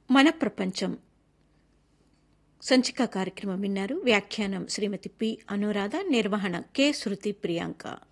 మన ప్రపంచం సంచిక కార్యక్రమం విన్నారు. వ్యాఖ్యానం శ్రీమతి పి అనురాధ, నిర్వహణ కె శృతి ప్రియాంక.